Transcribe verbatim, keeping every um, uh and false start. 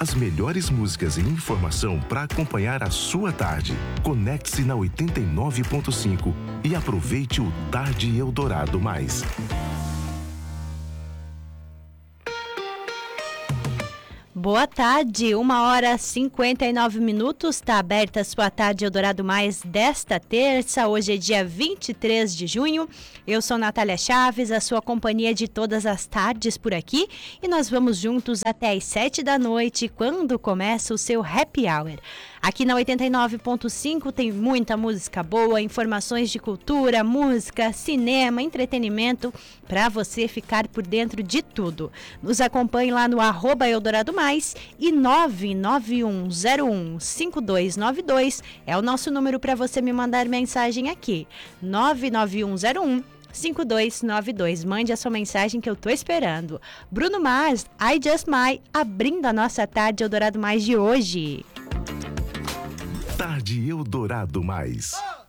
As melhores músicas e informação para acompanhar a sua tarde. Conecte-se na oitenta e nove ponto cinco e aproveite o Tarde Eldorado Mais. Boa tarde, uma hora e cinquenta e nove minutos, está aberta a sua Tarde Eldorado Mais desta terça, hoje é dia vinte e três de junho, eu sou Natália Chaves, a sua companhia de todas as tardes por aqui, e nós vamos juntos até às sete da noite, quando começa o seu Happy Hour. Aqui na oitenta e nove ponto cinco tem muita música boa, informações de cultura, música, cinema, entretenimento, para você ficar por dentro de tudo. Nos acompanhe lá no arroba Eldorado Mais e nove nove um zero um cinco dois nove dois é o nosso número para você me mandar mensagem aqui. nove nove um zero um cinco dois nove dois. Mande a sua mensagem que eu tô esperando. Bruno Mars, I Just Might, abrindo a nossa Tarde Eldorado Mais de hoje. Tarde Eldorado Mais.